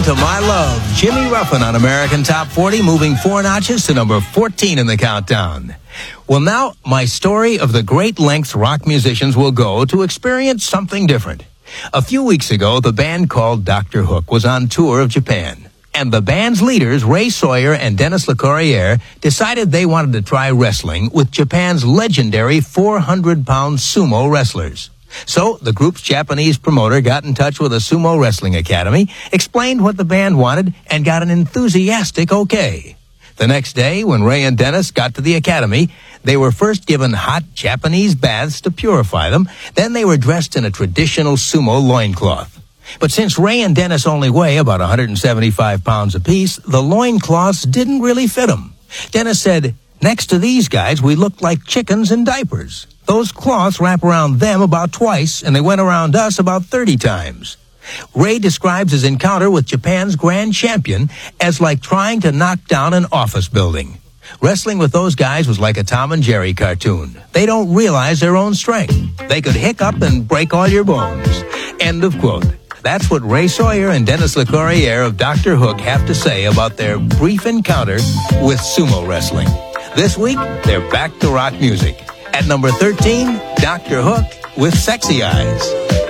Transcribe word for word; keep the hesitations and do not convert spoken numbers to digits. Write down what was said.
to My Love, Jimmy Ruffin on American Top forty, moving four notches to number fourteen in the countdown. Well, now, my story of the great lengths rock musicians will go to experience something different. A few weeks ago, the band called Doctor Hook was on tour of Japan. And the band's leaders, Ray Sawyer and Dennis LeCourrier, decided they wanted to try wrestling with Japan's legendary four hundred pound sumo wrestlers. So the group's Japanese promoter got in touch with a sumo wrestling academy, explained what the band wanted, and got an enthusiastic okay. The next day, when Ray and Dennis got to the academy, they were first given hot Japanese baths to purify them. Then they were dressed in a traditional sumo loincloth. But since Ray and Dennis only weigh about one hundred seventy-five pounds apiece, the loincloths didn't really fit them. Dennis said, "Next to these guys, we looked like chickens in diapers. Those cloths wrap around them about twice, and they went around us about thirty times." Ray describes his encounter with Japan's grand champion as like trying to knock down an office building. Wrestling with those guys was like a Tom and Jerry cartoon. They don't realize their own strength. They could hiccup and break all your bones. End of quote. That's what Ray Sawyer and Dennis LeCourrier of Doctor Hook have to say about their brief encounter with sumo wrestling. This week, they're back to rock music. At number thirteen, Doctor Hook with Sexy Eyes.